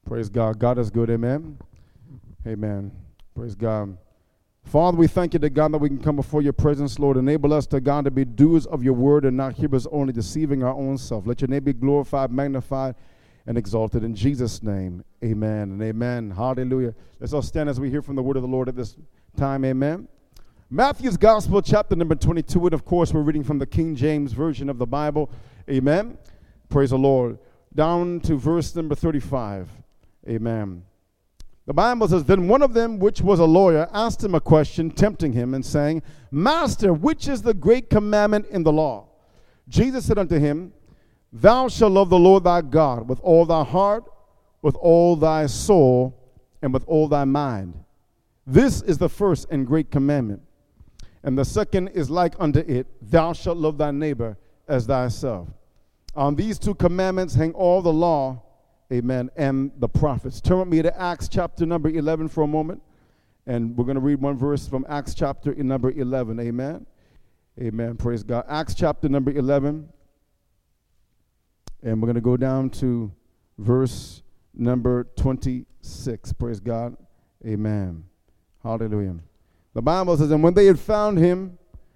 Praise God. God is good. Amen. Amen. Praise God. Father, we thank you, to God, that we can come before your presence, Lord. Enable us, to God, to be doers of your word and not hearers only, deceiving our own self. Let your name be glorified, magnified, and exalted. In Jesus' name, amen and amen. Hallelujah. Let's all stand as we hear from the word of the Lord at this time. Amen. Matthew's Gospel, chapter number 22. And, of course, we're reading from the King James Version of the Bible. Amen. Praise the Lord. Down to verse number 35. Amen. The Bible says, Then one of them, which was a lawyer, asked him a question, tempting him, and saying, Master, which is the great commandment in the law? Jesus said unto him, Thou shalt love the Lord thy God with all thy heart, with all thy soul, and with all thy mind. This is the first and great commandment. And the second is like unto it, Thou shalt love thy neighbor as thyself. On these two commandments hang all the law, amen, and the prophets. Turn with me to Acts chapter number 11 for a moment. And we're going to read one verse from Acts chapter number 11. Amen. Amen. Praise God. Acts chapter number 11. And we're going to go down to verse number 26. Praise God. Amen. Hallelujah. The Bible says, And when they had found him,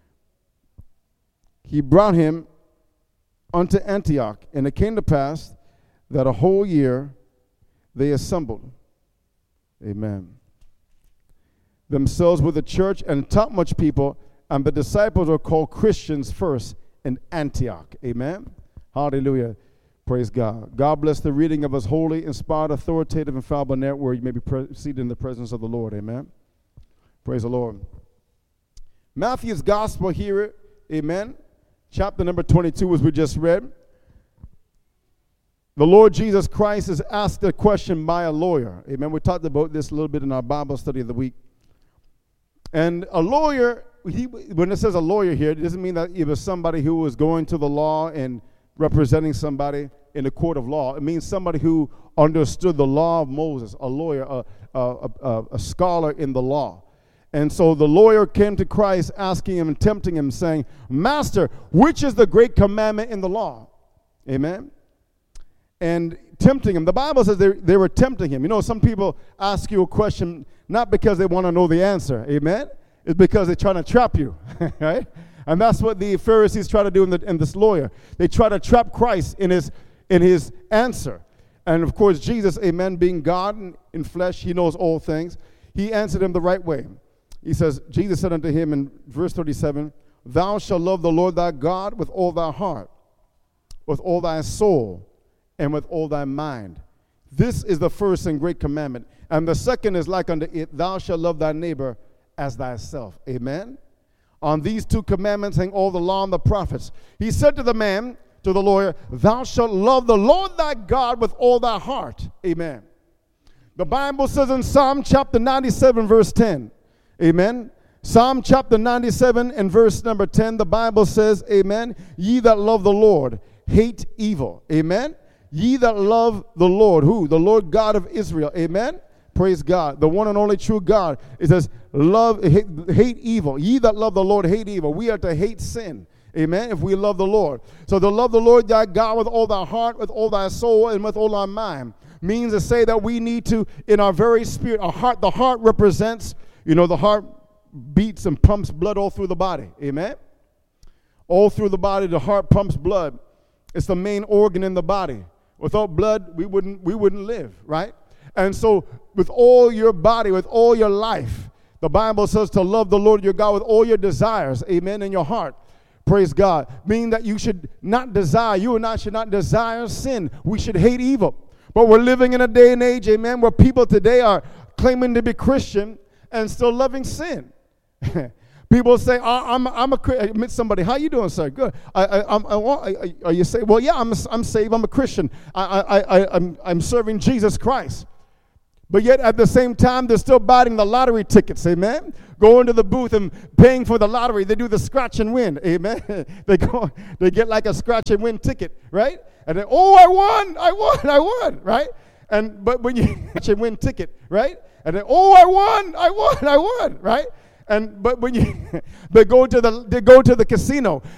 he brought him unto Antioch. And it came to pass that a whole year they assembled, amen, themselves with the church, and taught much people, and the disciples were called Christians first in Antioch. Amen. Hallelujah. Praise God. God bless the reading of his holy, inspired, authoritative, infallible net, where you may be seated in the presence of the Lord. Amen. Praise the Lord. Matthew's Gospel here, amen, chapter number 22, as we just read. The Lord Jesus Christ is asked a question by a lawyer. Amen. We talked about this a little bit in our Bible study of the week. And a lawyer, when it says a lawyer here, it doesn't mean that it was somebody who was going to the law and representing somebody in a court of law. It means somebody who understood the law of Moses, a lawyer, a scholar in the law. And so the lawyer came to Christ asking him and tempting him, saying, Master, which is the great commandment in the law? Amen. And tempting him. The Bible says they were tempting him. You know, some people ask you a question not because they want to know the answer. Amen. It's because they're trying to trap you. Right? And that's what the Pharisees try to do in this lawyer. They try to trap Christ in his answer. And of course, Jesus, amen, being God in flesh, he knows all things. He answered him the right way. He says, Jesus said unto him in verse 37, Thou shalt love the Lord thy God with all thy heart, with all thy soul, and with all thy mind. This is the first and great commandment. And the second is like unto it, Thou shalt love thy neighbor as thyself. Amen. On these two commandments hang all the law and the prophets. He said to the man, to the lawyer, Thou shalt love the Lord thy God with all thy heart. Amen. The Bible says in Psalm chapter 97, verse 10. Amen. Psalm chapter 97 and verse number 10, the Bible says, amen, Ye that love the Lord, hate evil. Amen. Ye that love the Lord, who? The Lord God of Israel. Amen. Praise God. The one and only true God. It says, hate evil. Ye that love the Lord, hate evil. We are to hate sin. Amen. If we love the Lord. So to love the Lord thy God with all thy heart, with all thy soul, and with all thy mind means to say that we need to, in our very spirit, our heart, the heart represents, you know, the heart beats and pumps blood all through the body. Amen. All through the body, the heart pumps blood. It's the main organ in the body. Without blood, we wouldn't live, right? And so with all your body, with all your life, the Bible says to love the Lord your God with all your desires, amen, in your heart. Praise God. Meaning that you should not desire, you and I should not desire sin. We should hate evil. But we're living in a day and age, amen, where people today are claiming to be Christian and still loving sin. People say, I'm a Christian. I meet somebody, how you doing, sir? Good. Are you saved? Well, yeah, I'm saved. I'm a Christian. I'm serving Jesus Christ. But yet at the same time, they're still buying the lottery tickets, amen? Going to the booth and paying for the lottery. They do the scratch and win, amen? They get like a scratch and win ticket, right? And then, oh, I won, right? But when you scratch and win ticket, right? And then, oh, I won, right? But when they go to the casino